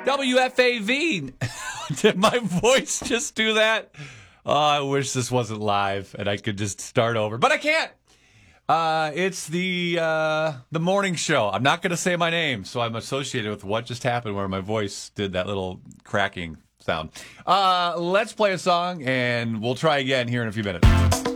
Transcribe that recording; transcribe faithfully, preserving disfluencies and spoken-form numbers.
W F A V. Did my voice just do that? Oh, I wish this wasn't live and I could just start over, but I can't. Uh, it's the uh, the morning show. I'm not going to say my name, so I'm associated with what just happened where my voice did that little cracking sound. Uh, let's play a song, and we'll try again here in a few minutes.